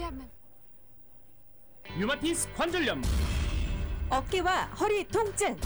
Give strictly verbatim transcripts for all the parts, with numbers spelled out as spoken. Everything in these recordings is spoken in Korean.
류마티스 관절염, 어깨와 허리 통증,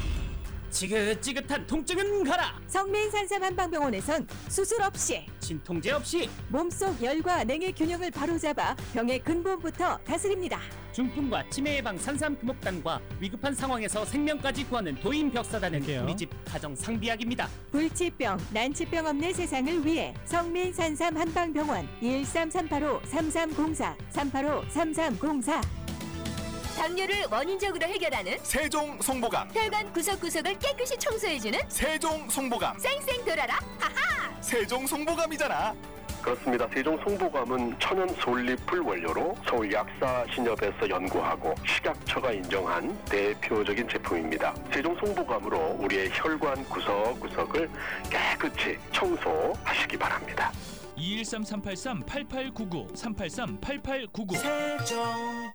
지긋지긋한 통증은 가라. 성민산삼 한방병원에선 수술 없이, 진통제 없이 몸속 열과 냉의 균형을 바로잡아 병의 근본부터 다스립니다. 중풍과 치매 예방 산삼 금옥단과 위급한 상황에서 생명까지 구하는 도인벽사단은 할게요. 우리 집 가정 상비약입니다. 불치병, 난치병 없는 세상을 위해 성민산삼 한방병원 일삼삼팔오 삼삼공사 삼팔오 삼삼공사. 당뇨를 원인적으로 해결하는 세종 송보감, 혈관 구석구석을 깨끗이 청소해주는 세종 송보감, 쌩쌩 돌아라 하하. 세종 송보감이잖아. 그렇습니다. 세종 송보감은 천연 솔잎을 원료로 서울 약사신협에서 연구하고 식약처가 인정한 대표적인 제품입니다. 세종 송보감으로 우리의 혈관 구석구석을 깨끗이 청소하시기 바랍니다. 이일삼 삼팔삼 팔팔구구 삼팔삼 팔팔구구. 세종.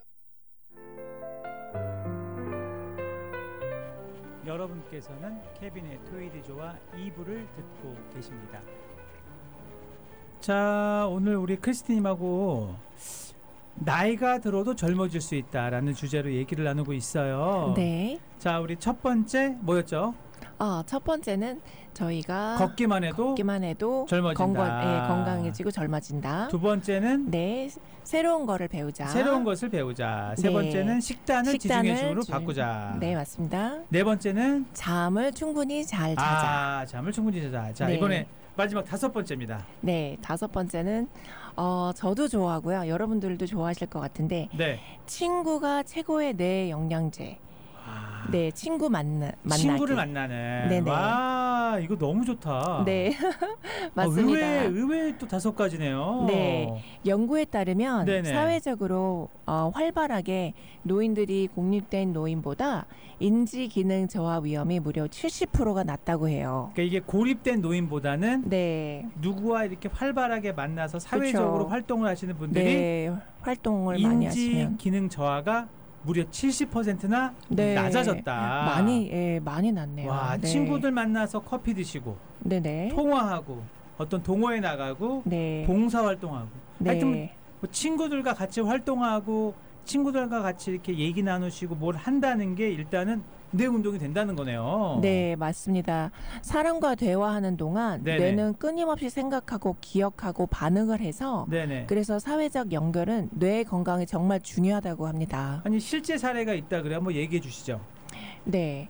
여러분께서는 케빈의 토이디조와 이 부를 듣고 계십니다. 자, 오늘 우리 크리스티님하고 나이가 들어도 젊어질 수 있다라는 주제로 얘기를 나누고 있어요. 네. 자, 우리 첫 번째 뭐였죠? 어, 첫 번째는 저희가 걷기만 해도 걷기만 해도 젊어진다. 건강, 예, 건강해지고 젊어진다. 두 번째는 네, 새로운 거를 배우자. 새로운 것을 배우자. 세 네. 번째는 식단을, 식단을 지중해 중으로 주- 바꾸자. 네, 맞습니다. 네 번째는 잠을 충분히 잘 자자. 아, 잠을 충분히 자자. 자, 네. 이번에 마지막 다섯 번째입니다. 네, 다섯 번째는 어, 저도 좋아하고요. 여러분들도 좋아하실 것 같은데 네. 친구가 최고의 뇌 영양제. 아, 네, 친구 만나 만나기. 친구를 만나네. 네네. 와, 이거 너무 좋다. 네, 어, 맞습니다. 의외, 의외 또 다섯 가지네요. 네, 연구에 따르면 네네. 사회적으로 어, 활발하게 노인들이 공립된 노인보다 인지 기능 저하 위험이 무려 칠십 퍼센트가 낮다고 해요. 그러니까 이게 고립된 노인보다는 네, 누구와 이렇게 활발하게 만나서 사회적으로 그쵸. 활동을 하시는 분들이 네, 활동을 많이 인지 하시면 기능 저하가 무려 칠십 퍼센트나 네, 낮아졌다. 많이 예, 많이 낮네요. 와, 네. 친구들 만나서 커피 드시고 네네. 통화하고 어떤 동호회 나가고 네. 봉사 활동하고 네. 하여튼 뭐 친구들과 같이 활동하고 친구들과 같이 이렇게 얘기 나누시고 뭘 한다는 게 일단은 뇌 운동이 된다는 거네요. 네, 맞습니다. 사람과 대화하는 동안 네네. 뇌는 끊임없이 생각하고 기억하고 반응을 해서 네네. 그래서 사회적 연결은 뇌 건강에 정말 중요하다고 합니다. 아니 실제 사례가 있다 그래 한번 얘기해 주시죠. 네,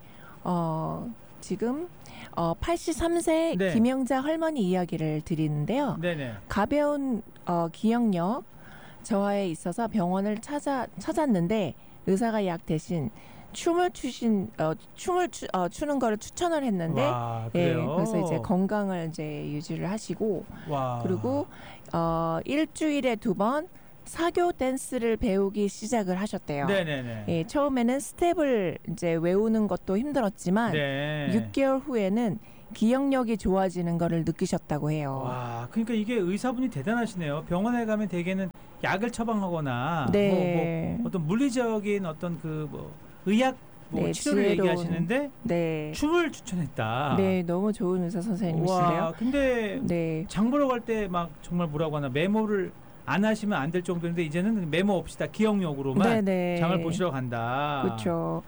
어, 지금 어, 팔십삼 세 네. 김영자 할머니 이야기를 드리는데요. 네네. 가벼운 어, 기억력 저하에 있어서 병원을 찾아 찾았는데 의사가 약 대신 춤을 추신 어, 춤을 추, 어, 추는 거를 추천을 했는데 와, 예, 그래요? 그래서 이제 건강을 이제 유지를 하시고 와. 그리고 어, 일주일에 두 번 사교 댄스를 배우기 시작을 하셨대요. 네네네. 예, 처음에는 스텝을 이제 외우는 것도 힘들었지만 네. 육 개월 후에는 기억력이 좋아지는 거를 느끼셨다고 해요. 와, 그러니까 이게 의사분이 대단하시네요. 병원에 가면 대개는 약을 처방하거나 네. 뭐, 뭐 어떤 물리적인 어떤 그 뭐 의학 뭐 네, 치료를 지혜로운- 얘기하시는데 네. 춤을 추천했다. 네, 너무 좋은 의사 선생님이시네요. 와, 근데 네. 장 보러 갈 때 막 정말 뭐라고 하나 메모를 안 하시면 안 될 정도인데 이제는 메모 없이 다 기억력으로만 네네. 장을 보시러 간다. 그렇죠.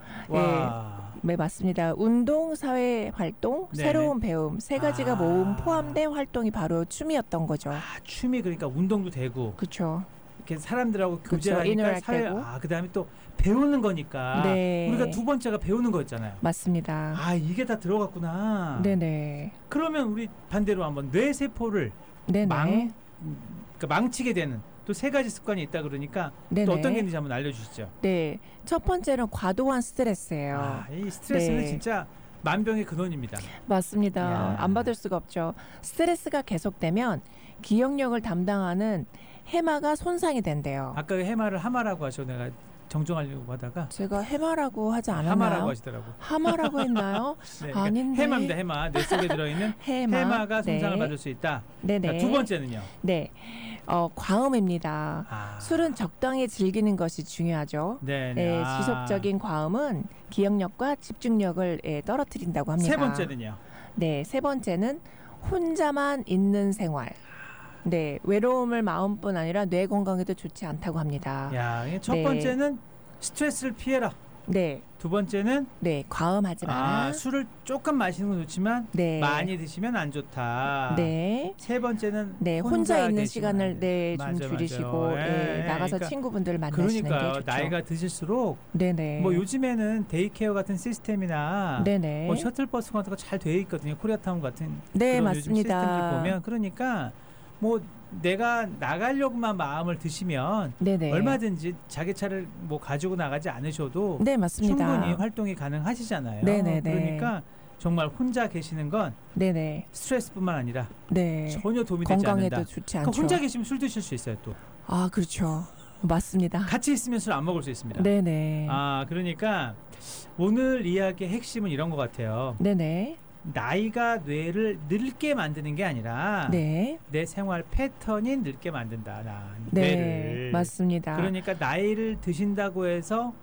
와. 네, 맞습니다. 운동, 사회 활동, 네네. 새로운 배움 세 가지가 아. 모음 포함된 활동이 바로 춤이었던 거죠. 아, 춤이 그러니까 운동도 되고 그렇죠. 이렇게 사람들하고 그쵸, 교제하니까 인터랙 사회 되고. 아 그다음에 또 배우는 거니까 네. 우리가 두 번째가 배우는 거였잖아요. 맞습니다. 아 이게 다 들어갔구나. 네네. 그러면 우리 반대로 한번 뇌 세포를 네네. 망 그러니까 망치게 되는 또 세 가지 습관이 있다 그러니까 네네. 또 어떤 게 있는지 한번 알려주시죠. 네. 첫 번째는 과도한 스트레스예요. 아, 이 스트레스는 네. 진짜 만병의 근원입니다. 맞습니다. 야. 안 받을 수가 없죠. 스트레스가 계속되면 기억력을 담당하는 해마가 손상이 된대요. 아까 해마를 하마라고 하셔 내가 정정하려고 하다가 제가 해마라고 하지 않았나요? 하마라고 하시더라고. 하마라고 했나요? 네, 그러니까 아닌데. 해마입니다. 해마 뇌 속에 들어있는 해마. 해마가 손상을 네. 받을 수 있다. 네네. 자, 두 번째는요. 네. 어, 과음입니다. 아. 술은 적당히 즐기는 것이 중요하죠. 네네. 네, 아. 지속적인 과음은 기억력과 집중력을 예, 떨어뜨린다고 합니다. 세 번째는요. 네, 세 번째는 혼자만 있는 생활. 네, 외로움을 마음뿐 아니라 뇌 건강에도 좋지 않다고 합니다. 야, 첫 네. 번째는 스트레스를 피해라. 네, 두 번째는 네, 과음하지 마라. 아, 술을 조금 마시는 건 좋지만 네, 많이 드시면 안 좋다. 네, 세 번째는 네, 혼자, 있는 계시면 시간을 안 돼. 네, 좀 맞아, 줄이시고 맞아. 예, 예, 예. 나가서 그러니까 친구분들 만나시는 그러니까요. 게 좋죠. 나이가 드실수록 네네. 뭐 요즘에는 데이케어 같은 시스템이나 네네. 뭐 셔틀버스 같은 거 잘 돼 있거든요. 코리아타운 같은 네, 그런 요즘 맞습니다. 시스템들 보면 그러니까 뭐 내가 나가려고만 마음을 드시면 네네. 얼마든지 자기 차를 뭐 가지고 나가지 않으셔도 네, 맞습니다. 충분히 활동이 가능하시잖아요. 네네네. 그러니까 정말 혼자 계시는 건 네네. 스트레스뿐만 아니라 네. 전혀 도움이 되지 건강에도 않는다. 좋지 그러니까 않죠. 혼자 계시면 술 드실 수 있어요. 또 아, 그렇죠. 맞습니다. 같이 있으면 술 안 먹을 수 있습니다. 네네. 아 그러니까 오늘 이야기의 핵심은 이런 것 같아요. 네네. 나이가 뇌를 늙게 만드는 게 아니라 네. 내 생활 패턴이 늙게 만든다. 나 네. 뇌를. 맞습니다. 그러니까 나이를 드신다고 해서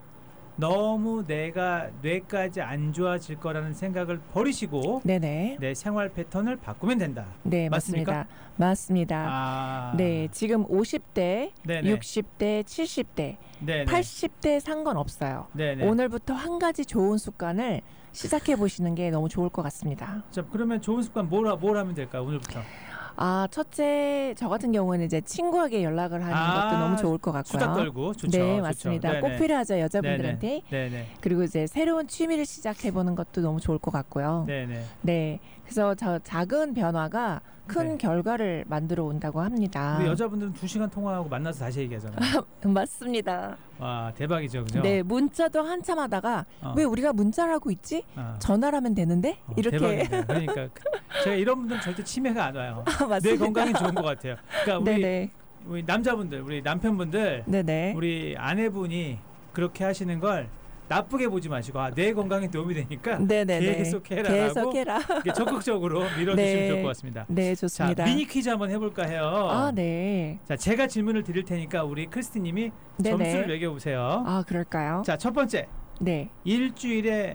너무 내가 뇌까지 안 좋아질 거라는 생각을 버리시고 네네. 내 생활 패턴을 바꾸면 된다. 네, 맞습니까? 맞습니다. 맞습니다. 아, 네, 지금 오십 대, 네네. 육십 대, 칠십 대, 네네. 팔십 대 상관없어요. 네네. 오늘부터 한 가지 좋은 습관을 시작해 보시는 게 너무 좋을 것 같습니다. 자, 그러면 좋은 습관 뭘, 하- 뭘 하면 될까요? 오늘부터. 아, 첫째, 저 같은 경우는 이제 친구에게 연락을 하는 아, 것도 너무 좋을 것 같고요. 수다 떨고 좋죠. 네, 좋죠. 맞습니다. 네네. 꼭 필요하죠, 여자분들한테. 네네. 네네. 그리고 이제 새로운 취미를 시작해 보는 것도 너무 좋을 것 같고요. 네네. 네, 그래서 저 작은 변화가 큰 네. 결과를 만들어 온다고 합니다. 우리 여자분들은 두 시간 통화하고 만나서 다시 얘기하잖아요. 맞습니다. 와 대박이죠, 그죠? 네, 문자도 한참 하다가 어. 왜 우리가 문자를 하고 있지? 어. 전화를 하면 되는데? 어, 이렇게. 대박이네요. 그러니까 그- 제가 이런 분들은 절대 치매가 안 와요. 아, 맞습니다. 뇌 건강이 좋은 것 같아요. 그러니까 우리 네네. 우리 남자분들, 우리 남편분들, 네네. 우리 아내분이 그렇게 하시는 걸 나쁘게 보지 마시고 아, 뇌 건강에 도움이 되니까 네네네. 계속 해라라고 계속 해라. 이렇게 적극적으로 밀어주시면 네. 좋을 것 같습니다. 네, 자, 좋습니다. 미니 퀴즈 한번 해볼까 해요. 아, 네. 자, 제가 질문을 드릴 테니까 우리 크리스티님이 네네. 점수를 매겨보세요. 아, 그럴까요? 자, 첫 번째. 네. 일주일에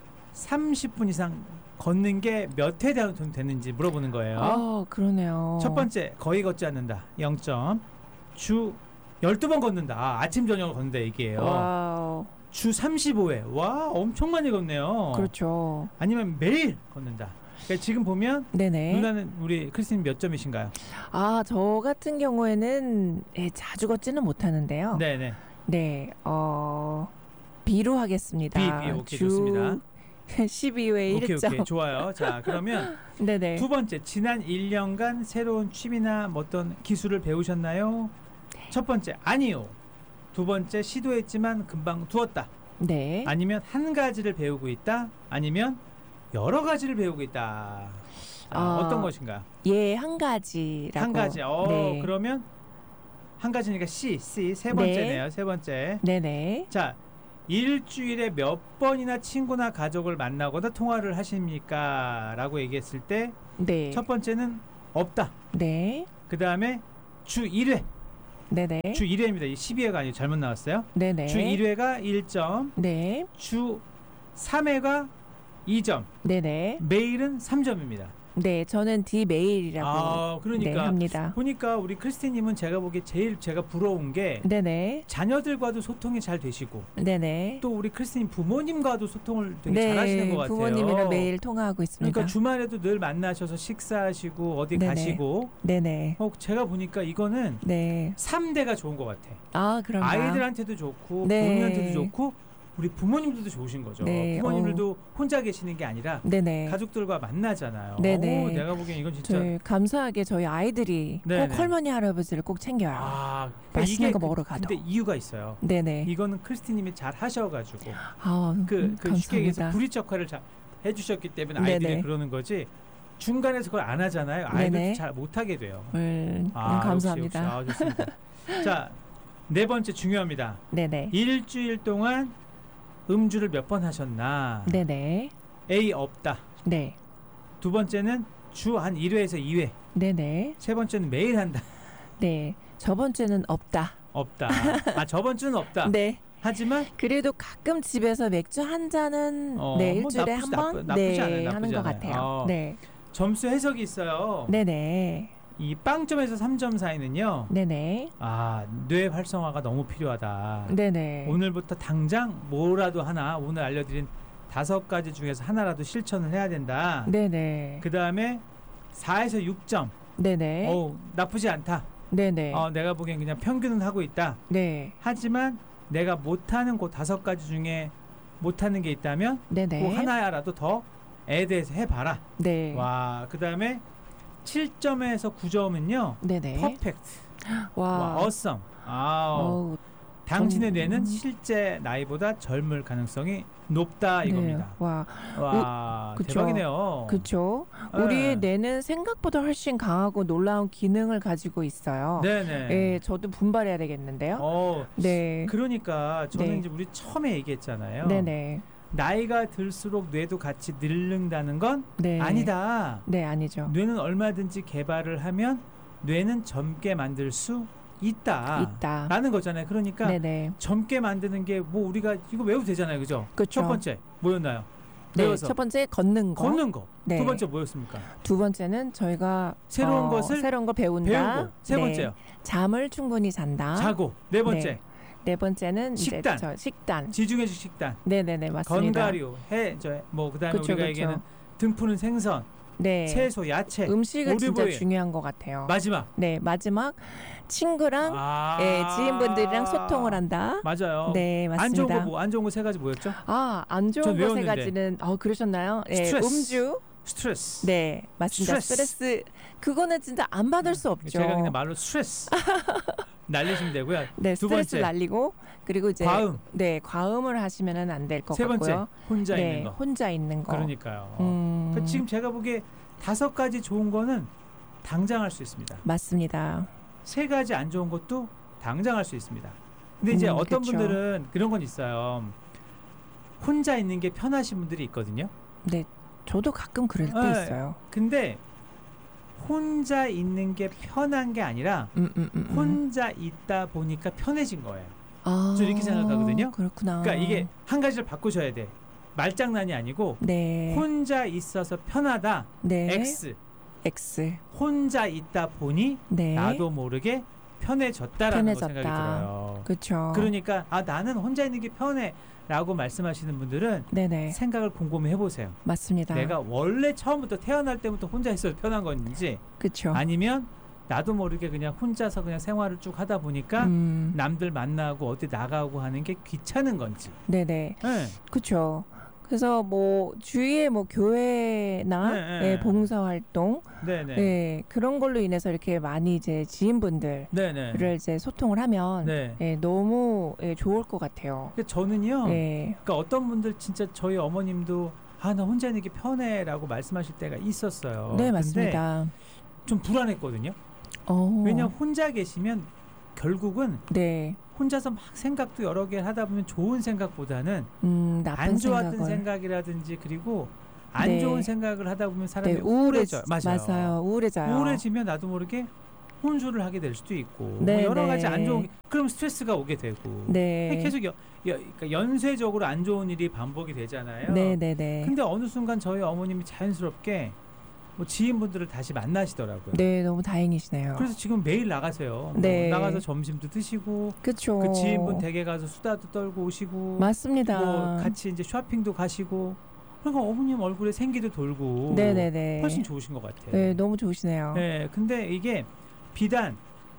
삼십 분 이상 걷는 게 몇 회 됐는지 물어보는 거예요. 아, 그러네요. 첫 번째, 거의 걷지 않는다. 영 점. 주 열두 번 걷는다. 아, 아침 저녁을 걷는다 얘기예요. 와우. 주 삼십오 회. 와, 엄청 많이 걷네요. 그렇죠. 아니면 매일 걷는다. 그러니까 지금 보면 네네. 누나는 우리 크리스틴 몇 점이신가요? 아, 저 같은 경우에는 예, 자주 걷지는 못하는데요. 네, 네. 네, 어, B로 하겠습니다. B, B, 오케이, 좋습니다. 십이 회 오케이, 일 점. 오케이. 좋아요. 자, 그러면 네네. 두 번째, 지난 일 년간 새로운 취미나 뭐 어떤 기술을 배우셨나요? 첫 번째, 아니요. 두 번째, 시도했지만 금방 두었다. 네. 아니면 한 가지를 배우고 있다. 아니면 여러 가지를 배우고 있다. 아, 아, 어떤 것인가요? 예, 한 가지라고. 한 가지. 어, 네. 그러면 한 가지니까 C, C 세 번째네요. 세 번째. 네네. 자, 일주일에 몇 번이나 친구나 가족을 만나거나 통화를 하십니까? 라고 얘기했을 때 네. 첫 번째는 없다. 네. 그 다음에 주 일 회. 네네. 주 일 회입니다. 십이 회가 아니고 잘못 나왔어요. 네네. 주 일 회가 일 점, 네. 주 삼 회가 이 점, 네네. 매일은 삼 점입니다. 네, 저는 D 메일이라고 아, 그러니까 네, 합니다. 보니까 우리 크리스티님은 제가 보기에 제일 제가 부러운 게 네네. 자녀들과도 소통이 잘 되시고 네네. 또 우리 크리스티님 부모님과도 소통을 되게 네, 잘하시는 것 같아요. 부모님이랑 매일 통화하고 있습니다. 그러니까 주말에도 늘 만나셔서 식사하시고 어디 네네. 가시고 네네. 어, 제가 보니까 이거는 네. 삼 대가 좋은 것 같아. 아, 그런가요? 아이들한테도 좋고 네. 부모님한테도 좋고 우리 부모님들도 좋으신 거죠. 네, 부모님들도 혼자 계시는 게 아니라 네네. 가족들과 만나잖아요. 네네. 오, 내가 보기엔 이건 진짜 저희 감사하게 저희 아이들이 네네. 꼭 할머니 할아버지를 꼭 챙겨요. 아, 맛있는 거 그- 먹으러 가도. 근데 이유가 있어요. 네네. 이거는 크리스티님이 잘 하셔가지고 아, 그, 음, 그 쉽게 얘기해서 감사합니다. 브릿지 역할을 잘 해주셨기 때문에 아이들이 네네. 그러는 거지. 중간에서 그걸 안 하잖아요. 아이들도 네네. 잘 못하게 돼요. 음, 아, 음, 감사합니다. 역시, 역시. 아, 좋습니다. 자, 네 번째 중요합니다. 네네. 일주일 동안 음주를 몇 번 하셨나? 네네. A 없다. 네. 두 번째는 주 한 일 회에서 이 회. 네네. 세 번째는 매일 한다. 네. 저번 주는 없다. 없다. 아, 저번 주는 없다. 네. 하지만 그래도 가끔 집에서 맥주 한 잔은 어, 네, 뭐 일주일에 나쁘지- 한 번 나쁘- 나쁘지 네, 않아요. 나쁘지 하는 것 않아요. 같아요. 어. 네. 점수 해석이 있어요. 네네. 이 빵점에서 삼 점 사이는요. 네네. 아, 뇌 활성화가 너무 필요하다. 네네. 오늘부터 당장 뭐라도 하나 오늘 알려드린 다섯 가지 중에서 하나라도 실천을 해야 된다. 네네. 그 다음에 사에서 육 점. 네네. 어우, 나쁘지 않다. 네네. 어, 내가 보기엔 그냥 평균은 하고 있다. 네. 하지만 내가 못하는 그 다섯 가지 중에 못하는 게 있다면 네네. 그 하나라도 더에 대해서 해봐라. 네. 와, 그 다음에 칠 점에서 구 점은요. 네네. 퍼펙트. 와. 와, 어썸. 아우. 어우, 당신의 좀- 뇌는 실제 나이보다 젊을 가능성이 높다 이겁니다. 네. 와. 와, 그쵸. 대박이네요. 그렇죠. 네. 우리의 뇌는 생각보다 훨씬 강하고 놀라운 기능을 가지고 있어요. 네네. 예, 저도 분발해야 되겠는데요. 어, 네. 그러니까 저는 네. 이제 우리 처음에 얘기했잖아요. 네네. 나이가 들수록 뇌도 같이 늙는다는 건 네. 아니다. 네, 아니죠. 뇌는 얼마든지 개발을 하면 뇌는 젊게 만들 수 있다. 있다. 라는 거잖아요. 그러니까 네네. 젊게 만드는 게 뭐 우리가 이거 외워도 되잖아요. 그죠? 그쵸. 첫 번째 뭐였나요? 네, 외워서 첫 번째 걷는 거. 걷는 거. 네. 두 번째 뭐였습니까? 두 번째는 저희가 새로운 어, 것을 새로운 걸 배운다. 배우고. 세 네. 번째요. 잠을 충분히 잔다. 자고. 네 번째. 네 번째는 식단. 이제 저 식단. 지중해식 식단. 네네네 맞습니다. 건가류, 해, 저 뭐 그다음에 그쵸, 우리가 그쵸. 얘기하는 등 푸는 생선, 네. 채소, 야채. 음식은 진짜 올리브오일. 중요한 것 같아요. 마지막. 네 마지막 친구랑 아. 예, 지인분들이랑 소통을 한다. 맞아요. 네 안 맞습니다. 좋은 거 뭐 안 좋은 거 세 가지 뭐였죠? 아, 안 전 좋은 거 세 외웠는데. 가지는 어 그러셨나요? 예, 스트레스. 음주. 스트레스. 네, 맞습니다. 스트레스. 스트레스. 그거는 진짜 안 받을 수 없죠. 제가 그냥 말로 스트레스 날리시면 되고요. 네, 두 스트레스 번째. 날리고 그리고 이제 과음. 네, 과음을 하시면은 안 될 것 세 번째 같고요. 혼자 네, 있는 거. 혼자 있는 거. 그러니까요. 음, 그러니까 지금 제가 보기에 다섯 가지 좋은 거는 당장 할 수 있습니다. 맞습니다. 세 가지 안 좋은 것도 당장 할 수 있습니다. 근데 이제 음, 어떤 그쵸. 분들은 그런 건 있어요. 혼자 있는 게 편하신 분들이 있거든요. 네, 저도 가끔 그럴 때 네. 있어요. 근데 혼자 있는 게 편한 게 아니라 음, 음, 음, 음. 혼자 있다 보니까 편해진 거예요. 아, 저 이렇게 생각하거든요. 그렇구나. 그러니까 이게 한 가지를 바꾸셔야 돼. 말장난이 아니고 네, 혼자 있어서 편하다. 네, X. X. 혼자 있다 보니 네, 나도 모르게 편해졌다라는 거 편해졌다. 생각이 들어요. 그렇죠. 그러니까 아 나는 혼자 있는 게 편해라고 말씀하시는 분들은 네네, 생각을 곰곰이 해보세요. 맞습니다. 내가 원래 처음부터 태어날 때부터 혼자 있어도 편한 건지 그렇죠. 아니면 나도 모르게 그냥 혼자서 그냥 생활을 쭉 하다 보니까 음, 남들 만나고 어디 나가고 하는 게 귀찮은 건지. 네네, 네. 그렇죠. 그래서 뭐 주위에 뭐 교회나 네, 네. 예, 봉사 활동, 네네. 예, 그런 걸로 인해서 이렇게 많이 이제 지인분들을 네네. 이제 소통을 하면 네. 예, 너무 예, 좋을 것 같아요. 근데 저는요. 예, 그러니까 어떤 분들 진짜 저희 어머님도 아 나 혼자 있는 게 편해라고 말씀하실 때가 있었어요. 네 근데 맞습니다. 좀 불안했거든요. 어, 왜냐면 혼자 계시면 결국은 네, 혼자서 막 생각도 여러 개 하다 보면 좋은 생각보다는 음, 나쁜 안 좋았던 생각을. 생각이라든지 그리고 안 네. 좋은 생각을 하다 보면 사람이 네, 우울해져. 우울해져요. 맞아요. 맞아요. 우울해져요. 우울해지면 나도 모르게 혼술을 하게 될 수도 있고 네, 뭐 여러 네. 가지 안 좋은 그럼 스트레스가 오게 되고 네, 계속 여, 여, 그러니까 연쇄적으로 안 좋은 일이 반복이 되잖아요. 네, 네, 네. 근데 어느 순간 저희 어머님이 자연스럽게 뭐 지인분들을 다시 만나시더라고요. 네, 너무 다행이시네요. 그래서 지금 매일 나가세요. 네. 뭐 나가서 점심도 드시고 그렇죠. 그 지인분 댁에 가서 수다도 떨고 오시고 맞습니다. 뭐 같이 이제 쇼핑도 가시고 그러니까 어머님 얼굴에 생기도 돌고 네, 네, 네. 훨씬 좋으신 것 같아요. 네, 너무 좋으시네요. 네, 근데 이게 비단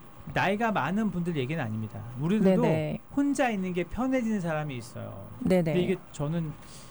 나이가 많은 분들 얘기는 아닙니다. 우리들도 네, 네. 혼자 있는 게 편해지는 사람이 있어요. 네, 근데 네. 이게 저는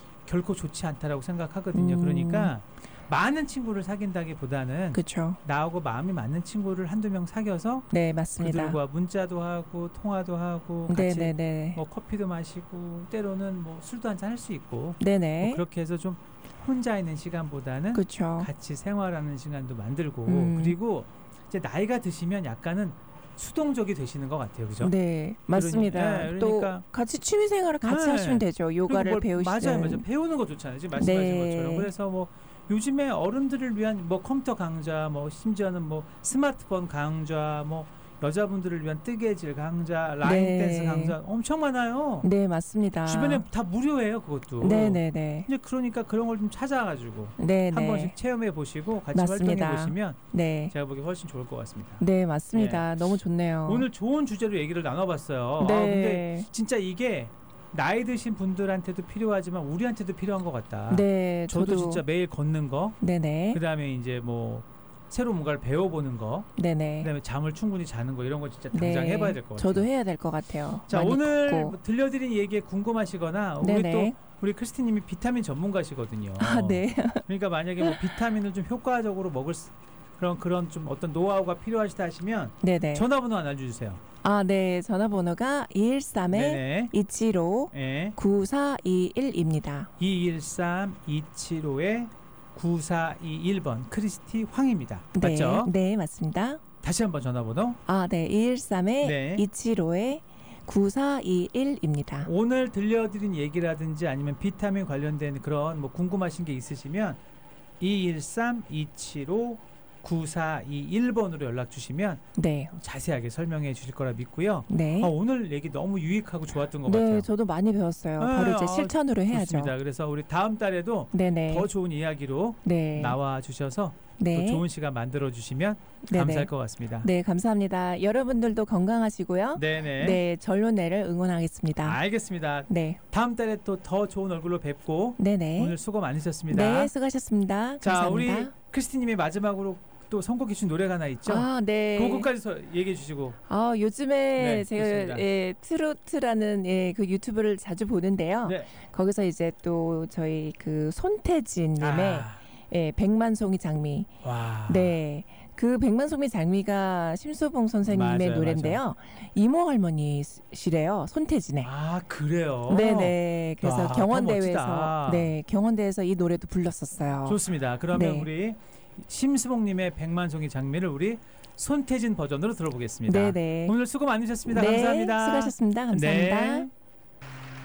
결코 좋지 않다라고 생각하거든요. 음. 그러니까 많은 친구를 사귄다기보다는 그렇죠. 나하고 마음이 맞는 친구를 한두 명 사귀어서 네, 맞습니다. 그들과 문자도 하고 통화도 하고 네, 같이 네, 네. 뭐 커피도 마시고 때로는 뭐 술도 한잔 할 수 있고 네, 뭐 네. 그렇게 해서 좀 혼자 있는 시간보다는 그렇죠. 같이 생활하는 시간도 만들고 음. 그리고 이제 나이가 드시면 약간은 수동적이 되시는 것 같아요, 그죠? 네, 맞습니다. 그러니- 네, 그러니까- 또 같이 취미 생활을 같이 네. 하시면 되죠. 그리고 요가를 뭘- 배우시든. 맞아요, 맞아요. 배우는 거 좋잖아요. 지금 말씀하신 네. 것처럼. 그래서 뭐 요즘에 어른들을 위한 뭐 컴퓨터 강좌, 뭐 심지어는 뭐 스마트폰 강좌, 뭐 여자분들을 위한 뜨개질 강좌, 라인 네. 댄스 강좌 엄청 많아요. 네, 맞습니다. 주변에 다 무료예요, 그것도. 네네네. 이제 그러니까 그런 걸 좀 찾아가지고 네네. 한 번씩 체험해 보시고 같이 맞습니다. 활동해 보시면 네. 제가 보기 훨씬 좋을 것 같습니다. 네, 맞습니다. 너무 좋네요. 오늘 좋은 주제로 얘기를 나눠봤어요. 네. 아, 근데 진짜 이게 나이 드신 분들한테도 필요하지만 우리한테도 필요한 것 같다. 네, 저도, 저도 진짜 매일 걷는 거, 네네. 그다음에 이제 뭐 새로 뭔가를 배워보는 거, 네네. 그다음에 잠을 충분히 자는 거 이런 거 진짜 당장 네. 해봐야 될 것 같아요. 저도 해야 될 것 같아요. 자, 많이 오늘 걷고. 뭐 들려드린 얘기에 궁금하시거나 우리 네네. 또 우리 크리스티님이 비타민 전문가시거든요. 아, 네. 그러니까 만약에 뭐 비타민을 좀 효과적으로 먹을 수, 그런 그런 좀 어떤 노하우가 필요하시다 하시면 네네. 전화번호 하나 주세요. 아, 네. 전화번호가 이일삼 네네. 이칠오 예. 구사이일입니다. 이일삼 이칠오에 구사이일 번 크리스티 황입니다. 네. 맞죠? 네, 맞습니다. 다시 한번 전화번호. 아, 네. 이일삼 네. 이칠오 구사이일입니다. 오늘 들려드린 얘기라든지 아니면 비타민 관련된 그런 뭐 궁금하신 게 있으시면 이일삼 이칠오 구사이일 번으로 연락 주시면 네. 자세하게 설명해 주실 거라 믿고요. 네. 아, 오늘 얘기 너무 유익하고 좋았던 것 네, 같아요. 저도 많이 배웠어요. 네, 바로 이제 아, 실천으로 해야죠. 좋습니다. 그래서 우리 다음 달에도 네네. 더 좋은 이야기로 네. 나와 주셔서 네. 또 좋은 시간 만들어 주시면 네네. 감사할 것 같습니다. 네, 감사합니다. 여러분들도 건강하시고요. 네네. 네, 전로네를 응원하겠습니다. 알겠습니다. 네. 다음 달에 또 더 좋은 얼굴로 뵙고 네네. 오늘 수고 많으셨습니다. 네, 수고하셨습니다. 자, 감사합니다. 우리 크리스티님이 마지막으로 또 선곡해 주신 노래가 하나 있죠? 아, 네. 그거까지 서- 얘기해 주시고. 아, 요즘에 네, 제가 좋습니다. 예, 트로트라는 예, 그 유튜브를 자주 보는데요. 네. 거기서 이제 또 저희 그 손태진 님의 아, 예, 백만송이 장미. 와. 네. 그 백만송이 장미가 심수봉 선생님의 맞아요, 노래인데요. 이모 할머니시래요. 손태진의. 아, 그래요. 네네. 그래서 와, 더 경원대회에서 멋지다. 네 경원대회에서 이 노래도 불렀었어요. 좋습니다. 그러면 네. 우리 심수봉님의 백만송이 장미를 우리 손태진 버전으로 들어보겠습니다. 네네. 오늘 수고 많으셨습니다. 네, 감사합니다. 수고하셨습니다. 감사합니다. 네.